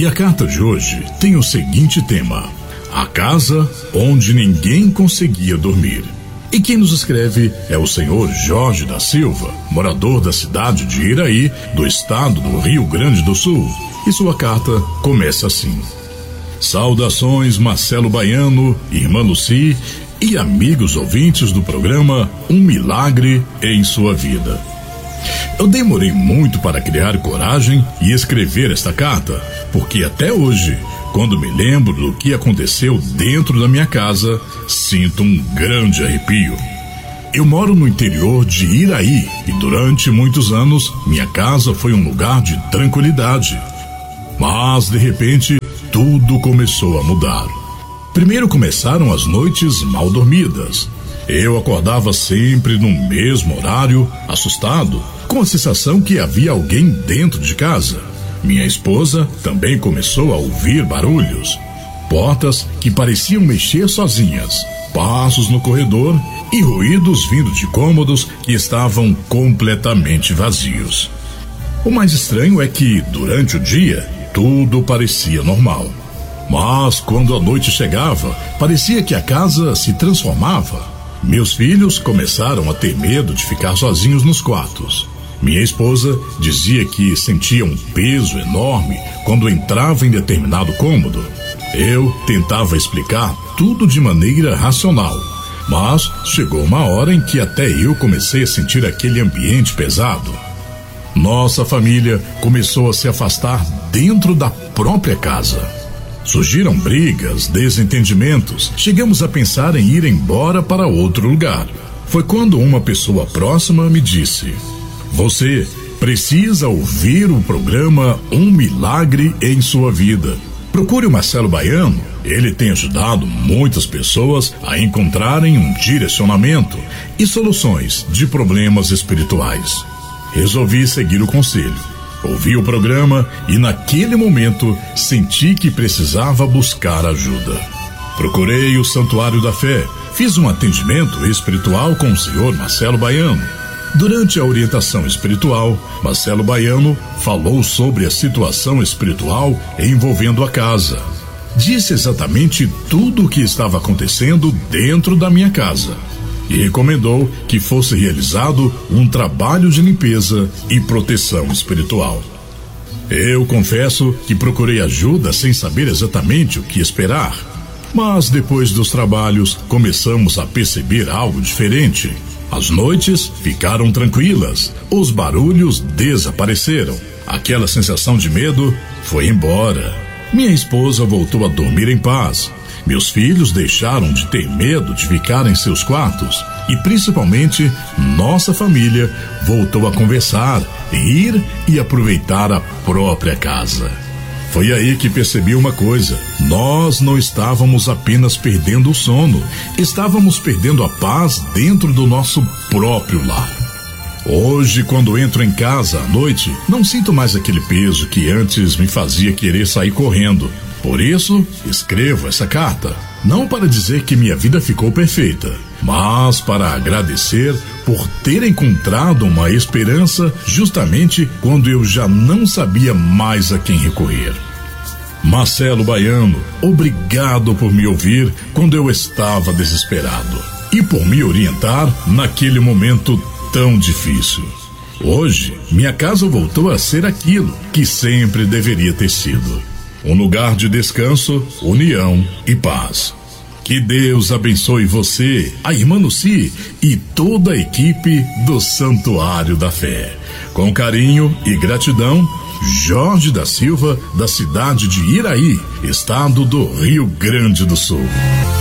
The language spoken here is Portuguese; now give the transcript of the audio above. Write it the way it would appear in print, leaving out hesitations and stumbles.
E a carta de hoje tem o seguinte tema: a casa onde ninguém conseguia dormir. E quem nos escreve é o senhor Jorge da Silva, morador da cidade de Iraí, do estado do Rio Grande do Sul. E sua carta começa assim: saudações, Marcelo Baiano, irmã Lucy e amigos ouvintes do programa Um Milagre em Sua Vida. Eu demorei muito para criar coragem e escrever esta carta, porque até hoje, quando me lembro do que aconteceu dentro da minha casa, sinto um grande arrepio. Eu moro no interior de Iraí e durante muitos anos minha casa foi um lugar de tranquilidade. Mas de repente tudo começou a mudar. Primeiro começaram as noites mal dormidas. Eu acordava sempre no mesmo horário, assustado, com a sensação que havia alguém dentro de casa. Minha esposa também começou a ouvir barulhos, portas que pareciam mexer sozinhas, passos no corredor e ruídos vindo de cômodos que estavam completamente vazios. O mais estranho é que, durante o dia, tudo parecia normal. Mas quando a noite chegava, parecia que a casa se transformava. Meus filhos começaram a ter medo de ficar sozinhos nos quartos. Minha esposa dizia que sentia um peso enorme quando entrava em determinado cômodo. Eu tentava explicar tudo de maneira racional, mas chegou uma hora em que até eu comecei a sentir aquele ambiente pesado. Nossa família começou a se afastar dentro da própria casa. Surgiram brigas, desentendimentos. Chegamos a pensar em ir embora para outro lugar. Foi quando uma pessoa próxima me disse: você precisa ouvir o programa Um Milagre em Sua Vida. Procure o Marcelo Baiano. Ele tem ajudado muitas pessoas a encontrarem um direcionamento e soluções de problemas espirituais. Resolvi seguir o conselho. Ouvi o programa e naquele momento senti que precisava buscar ajuda. Procurei o Santuário da Fé, fiz um atendimento espiritual com o senhor Marcelo Baiano. Durante a orientação espiritual, Marcelo Baiano falou sobre a situação espiritual envolvendo a casa. Disse exatamente tudo o que estava acontecendo dentro da minha casa e recomendou que fosse realizado um trabalho de limpeza e proteção espiritual. Eu confesso que procurei ajuda sem saber exatamente o que esperar, mas depois dos trabalhos começamos a perceber algo diferente. As noites ficaram tranquilas, os barulhos desapareceram, aquela sensação de medo foi embora. Minha esposa voltou a dormir em paz. Meus filhos deixaram de ter medo de ficar em seus quartos e, principalmente, nossa família voltou a conversar, rir e aproveitar a própria casa. Foi aí que percebi uma coisa: nós não estávamos apenas perdendo o sono, estávamos perdendo a paz dentro do nosso próprio lar. Hoje, quando entro em casa à noite, não sinto mais aquele peso que antes me fazia querer sair correndo. Por isso, escrevo essa carta, não para dizer que minha vida ficou perfeita, mas para agradecer por ter encontrado uma esperança justamente quando eu já não sabia mais a quem recorrer. Marcelo Baiano, obrigado por me ouvir quando eu estava desesperado e por me orientar naquele momento tão difícil. Hoje, minha casa voltou a ser aquilo que sempre deveria ter sido: um lugar de descanso, união e paz. Que Deus abençoe você, a irmã Lucy e toda a equipe do Santuário da Fé. Com carinho e gratidão, Jorge da Silva, da cidade de Iraí, estado do Rio Grande do Sul.